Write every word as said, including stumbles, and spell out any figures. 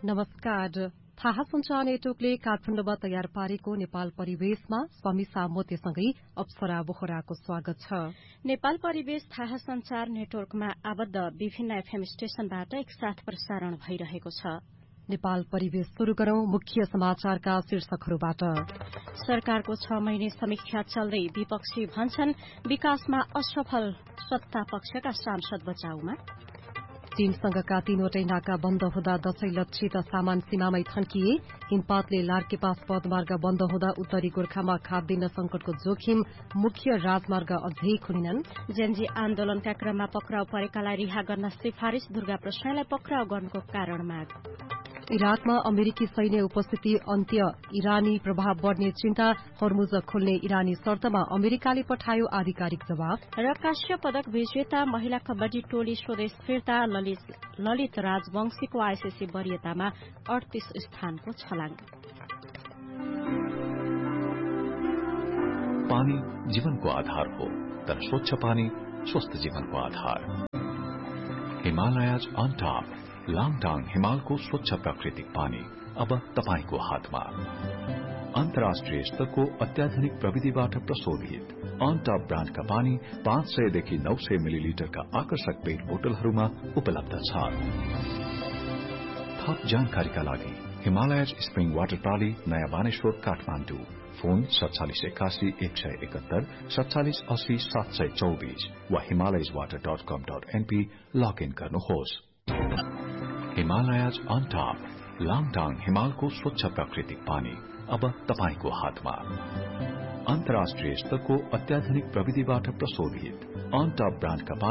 नमस्कार। थाहा सञ्चार नेटवर्कले काठमाडौँमा तयार पारेको नेपाल परिवेशमा समीसा मोतेसँगै अप्सरा बोहराको स्वागत छ। नेपाल परिवेश थाहा सञ्चार नेटवर्कमा आबद्ध विभिन्न एफएम स्टेशनबाट एकसाथ प्रसारण भइरहेको छ। नेपाल परिवेश शुरू गरौं मुख्य समाचारका शीर्षकहरूबाट। सरकारको छ महिने समीक्षा चल्दै विपक्षी भन्छन् विकासमा असफल सत्ता पक्षका सांसद बचाउमा। चीनसँगका तीनवटै नाका बन्द हुँदा दशै लक्षित सामान सीमामै थन्किए। हिमपातले लार्केपास पदमार्ग बन्द हुँदा उत्तरी गोर्खामा खाद्यान्न संकटको जोखिम। मुख्य राजमार्ग अझै खुलिनन्। जेनजी आन्दोलनका क्रममा पक्राउ परेकालाई रिहा गर्न सिफारिश। दुर्गा प्रसाईलाई पक्राउ गर्नुको कारण माग। इराकमा अमेरिकी सैन्य उपस्थिति अन्त्य। इरानी प्रभाव बढ़ने चिन्ता। हर्मुज खोल्ने इरानी शर्तमा अमेरिकाले पठायो आधिकारिक जवाब। र काश्य पदक विजेता महिला कबड्डी टोली स्वदेश फिर्ता। ललित, ललित राजवंशीको आईसीसी वरियतामा अडतीस स्थानको छलाङ। पानी जीवनको आधार हो, तर स्वच्छ पानी स्वस्थ जीवनको आधार। हिमालयज अन टप लाङटाङ हिमालको स्वच्छ प्राकृतिक पानी अब तपाईको हातमा। अन्तर्राष्ट्रिय स्तरको अत्याधुनिक प्रविधिबाट प्रशोधित अन टप ब्रान्डका पानी पाँच सयदेखि नौ सय मिलिलिटरका आकर्षक पेट बोतलहरूमा उपलब्ध छ। थप जानकारीका लागि हिमालयज स्प्रिङ वाटर प्रणाली नयाँ बानेश्वर काठमाडौँ। फोन सत्तालिस एकासी एक सय एकहत्तर सत्तालिस अस्सी सात सय चौबीस वा हिमालयज वाटर डट कम डट एनपी लगइन गर्नुहोस्। हिमालयज अन टप लाङटाङ हिमालको स्वच्छ प्राकृतिक पानी अब तपाईको हातमा। अन्तर्राष्ट्रिय स्तरको अत्याधुनिक प्रविधिबाट प्रशोधित अन टप ब्रान्डका